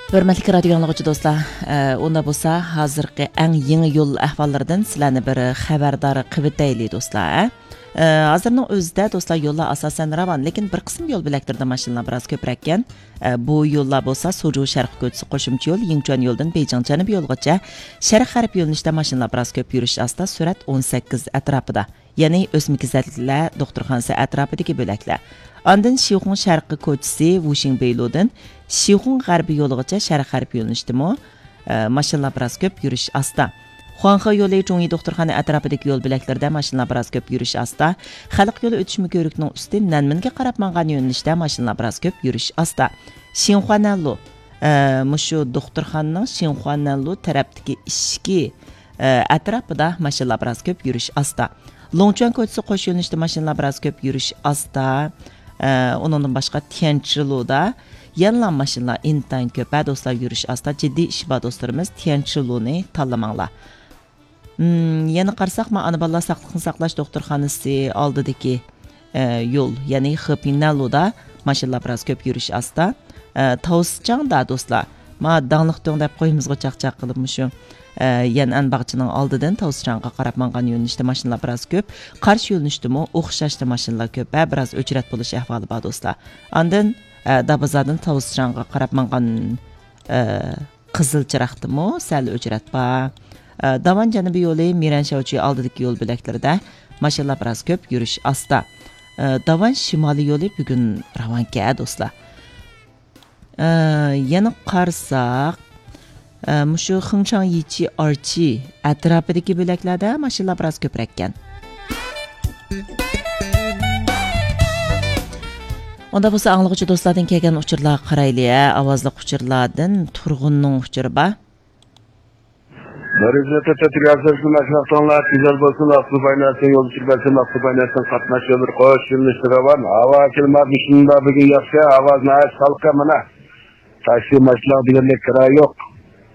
Hörmətli radio dinləyicilər dostlar, onda bolsa hazırki ən yeni yol əhvallarından sizlərni bir xəbərdar qılıb deylik dostlar. Hazırның özdə dostlar yollar asasən ravan, lekin bir qism yol biləklərdə maşınlar biraz köprəkən. Bu yollar bolsa Sucu Şərq köçüsü qoşumçu yol, Yingchuan yoldan Beyjing Cənubi yolğacha Şərq-Qərb yo'nalishida maşınlar biraz köp yurish asta, sürət 18 ətrafında. Yəni Özmikizadliklər doktorxanası ətrafındakı böləklər. Ondan Şixun Şərqi köçüsü Wushingbeylodan Şixun Qərbi yolğacha Şərq-Qərb yo'nalishdimi maşınlar biraz köp yurish asta. Xuanxe yolu Zhongyi doktorxana ətrafındakı yol biləklərdə maşınlar biraz köp yurish asta. Xalq yolu ötüşmə görükünün üstü Nanminga qarab manğan yo'nalishda maşınlar biraz köp yurish asta. Xinhuananlu mushu doktorxananing Xinhuananlu tarafdagi ishki ətrafında maşınlar biraz köp yurish asta. Longchuan ko'chasi qo'sh yo'nalishda maşınlar biraz köp yurish asta. Onundan başqa Tianchiluda yanılan maşınlar intayin köp dostlar yurish asta. Ciddi iş var dostlarımız Tianchiluni tanlamanglar. Yana qarasaq, ana bolalar saqliqni saqlash doktorxonasi oldidagi yo'l, ya'ni Xipinnaluda maşınlar biraz köp yurish asta. Tavsicangda dostlar, ma danliqdon deb qo'yimizga chaqchaq qilib shu yan anbaqchining oldidan Tavsicangga qarab mangan yo'nalishda maşınlar biraz köp. Qarshi yo'nalishdimi o'xshashda maşınlar köp, biraz o'chrat bo'lish ahvoli bor dostlar. Ondan Dabazadan Tavsicangga qarab mangan qizil chiraqdimi, sal o'chrat bor. Davan Cənubi yolu Miran Şavchi oldidagi yo'l bilaklarida maşınlar biraz köp yurish asta. Davan Shimoliy yo'li bugun ravanka dostlar. Yana qarasaq, mushu Xinchang Yichi Archi atrofidagi bilaklarda maşınlar biraz ko'prakkan. Onda bo'lsa anglag'uchi do'stlardan kelgan uchurlar qaraylik, ovozli uchurlardan turg'unning uchuri bor. Məruzədə tədqiqatçı məşğullar güzel bolsun, aslı qaynasın, yol sürbəsin, aslı qaynasın, qatnaş yolur, qoş yürüyüşləri var. Hava kilmadmışında bugün yaxşı, avaz nəhət salqa mana. Taksi maşlar deyilmək kira yok.